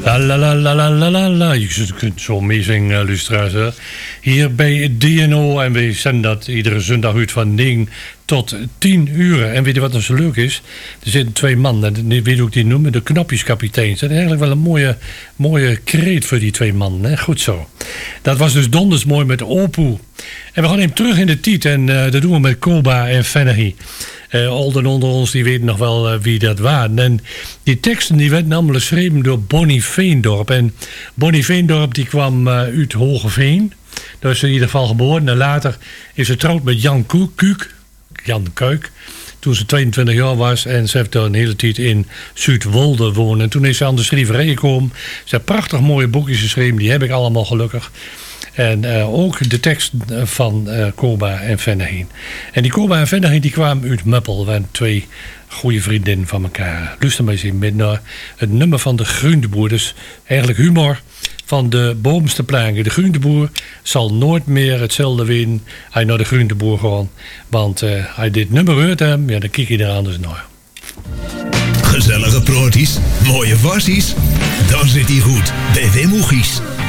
La la la la la la la la. Je kunt zo meezingen, luisteraars. Hier bij DNO. En wij zenden dat iedere zondag uit van 9 tot 10 uur. En weet je wat nou zo leuk is? Er zitten 2 mannen. En weet je hoe ik die noem? De knopjeskapiteins. Dat is eigenlijk wel een mooie kreet voor die 2 mannen. Hè? Goed zo. Dat was dus donders mooi met Opoe. En we gaan even terug in de tijd. En dat doen we met Koba en Fennehy. Olden onder ons die weten nog wel wie dat waren. En die teksten die werden allemaal geschreven door Bonnie Veendorp. En Bonnie Veendorp die kwam uit Hogeveen. Daar is ze in ieder geval geboren. En later is ze getrouwd met Jan Kuik. Toen ze 22 jaar was. En ze heeft daar een hele tijd in Zuidwolde wonen. En toen is ze aan de schrijverij gekomen. Ze heeft prachtig mooie boekjes geschreven. Die heb ik allemaal gelukkig. En ook de tekst van Koba en Fennehy. En die Koba en Fennehy die kwamen uit Muppel. waren 2 goede vriendinnen van elkaar. Luister maar eens in naar het nummer van de Groenteboer. Dus eigenlijk humor van de bovenste planken. De Groenteboer zal nooit meer hetzelfde winnen. Hij naar de Groenteboer gewoon. Want hij dit nummer hoort hem. Ja, dan kijk je er anders naar. Gezellige proties, mooie versies. Dan zit hij goed bij Wim Oegies.